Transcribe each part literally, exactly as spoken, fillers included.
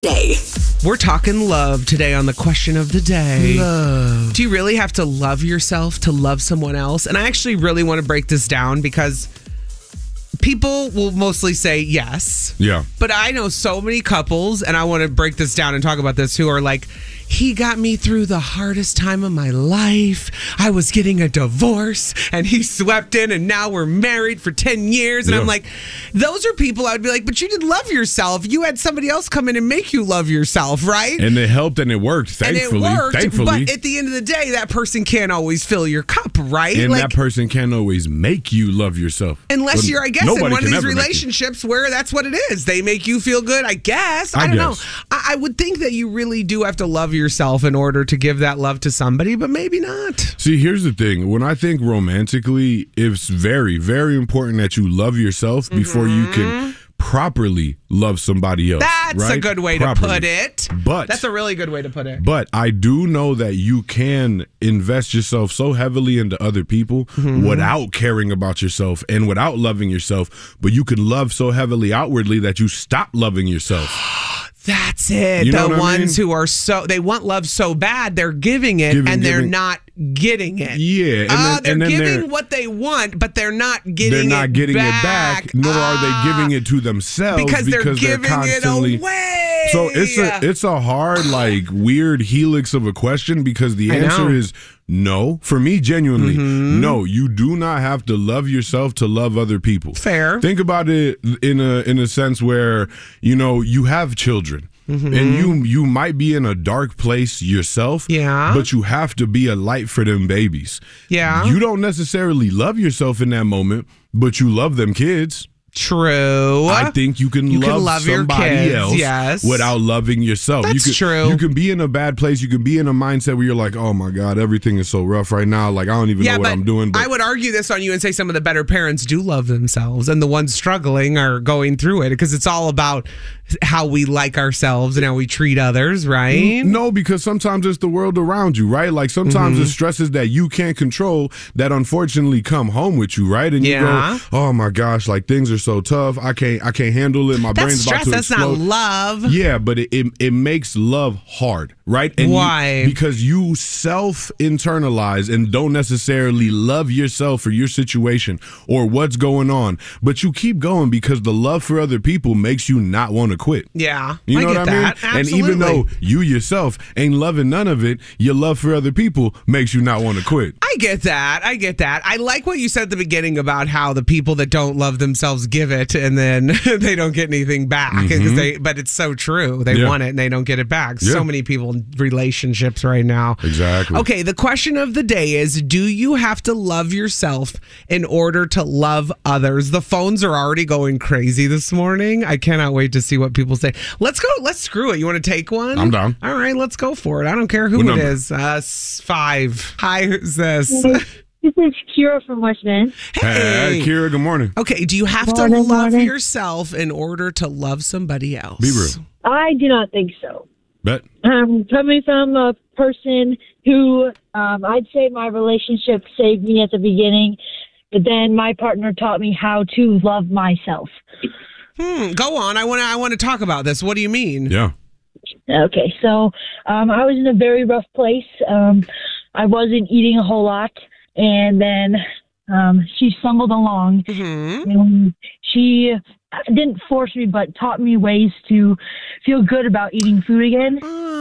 Day. We're talking love today on the question of the day. Love. Do you really have to love yourself to love someone else? And I actually really want to break this down because people will mostly say yes. Yeah. But I know so many couples, and I want to break this down and talk about this, who are like, he got me through the hardest time of my life. I was getting a divorce and he swept in and now we're married for ten years. And Yeah. I'm like, those are people I would be like, but you didn't love yourself. You had somebody else come in and make you love yourself, right? And it helped and it worked, thankfully. And it worked, thankfully. but at the end of the day, that person can't always fill your cup, right? And like, that person can't always make you love yourself. Unless But you're, I guess, in nobody one of can these ever make you. relationships where that's what it is. They make you feel good, I guess. I, I don't guess. know. I, I would think that you really do have to love yourself in order to give that love to somebody, but maybe not. See, here's the thing. When I think romantically, it's very, very important that you love yourself before you can properly love somebody else. That's right? a good way Properly. to put it. But That's a really good way to put it. But I do know that you can invest yourself so heavily into other people Mm-hmm. without caring about yourself and without loving yourself. But you can love so heavily outwardly that you stop loving yourself. That's it. You know The what I ones mean? who are so, they want love so bad, they're giving it Giving, and they're giving. not getting it. Yeah, and Uh, then, they're and then giving they're, what they want, but they're not getting they're not it getting back. it back, nor are they giving it to themselves because they're because giving constantly. it away. So it's a it's a hard, like, weird helix of a question because the I answer know. is no. For me, genuinely, Mm-hmm. no. You do not have to love yourself to love other people. Fair. Think about it in a in a sense where, you know, you have children. Mm-hmm. And you you might be in a dark place yourself, Yeah. but you have to be a light for them babies. Yeah. You don't necessarily love yourself in that moment, but you love them kids. True. I think you can You can love, love your somebody kids, else yes. without loving yourself. That's you can, true. You can be in a bad place. You can be in a mindset where you're like, oh my God, everything is so rough right now. Like, I don't even Yeah, know what but I'm doing. But I would argue this on you and say some of the better parents do love themselves, and the ones struggling are going through it because it's all about how we like ourselves and how we treat others, right? No, because sometimes it's the world around you, right? Like sometimes Mm-hmm. it's stresses that you can't control that unfortunately come home with you, right? And Yeah. you go, oh my gosh, like things are so tough. I can't, I can't handle it. My That's brain's stress. about to That's explode. not love. Yeah, but it, it it makes love hard, right? And you- Why? because you self internalize and don't necessarily love yourself or your situation or what's going on, but you keep going because the love for other people makes you not want to quit. Yeah, You I know get what I mean? that. And even Absolutely. though you yourself ain't loving none of it, your love for other people makes you not want to quit. I get that. I get that. I like what you said at the beginning about how the people that don't love themselves give it and then they don't get anything back. Because they, but it's so true. They Yeah. want it and they don't get it back. Yeah. So many people in relationships right now. Exactly. Okay, the question of the day is, do you have to love yourself in order to love others? The phones are already going crazy this morning. I cannot wait to see what people say. Let's go. Let's screw it. You want to take one? I'm down. All right, let's go for it. I don't care who What it number? is. Uh, s- five. Hi, who's this? This is Kira from West Bend. Hey, hey, Kira, good morning. Okay, do you have to Morning, love morning. yourself in order to love somebody else? Be real. I do not think so. Bet. Um, coming from a person who um, I'd say my relationship saved me at the beginning, but then my partner taught me how to love myself. Hmm, go on. I want to. I want to talk about this. What do you mean? Yeah. Okay, so um, I was in a very rough place. Um, I wasn't eating a whole lot, and then um, she stumbled along. Hmm. And she didn't force me, but taught me ways to feel good about eating food again.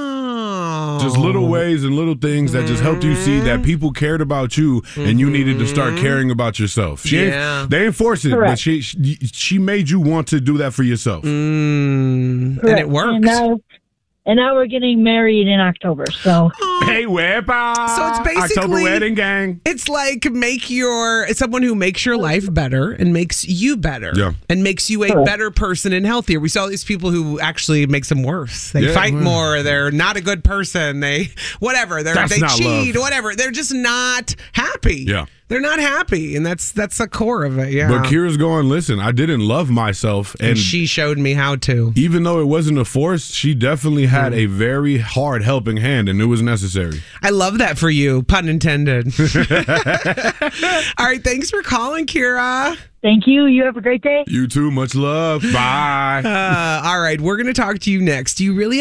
Oh. Just little ways and little things that just helped you see that people cared about you and you needed to start caring about yourself. She Yeah. ain't, they ain't forced it, but Correct. she, she she made you want to do that for yourself. Mm, and Correct. it worked. And now, and now we're getting married in October. So Hey, wepa! So it's basically- October wedding gang. It's like make your it's someone who makes your life better and makes you better. Yeah. And makes you a Correct. better person and healthier. We saw these people who actually makes them worse. They Yeah. fight more. They're not a good person. They whatever. They're, That's they not cheat. love. Whatever. They're just not happy. Yeah. They're not happy, and that's that's the core of it. Yeah. But Kira's going, listen, I didn't love myself. And, and she showed me how to. even though it wasn't a force, she definitely had a very hard helping hand, and it was necessary. necessary. I love that for you. Pun intended. All right. Thanks for calling, Kira. Thank you. You have a great day. You too. Much love. Bye. Uh, all right. We're going to talk to you next. Do you really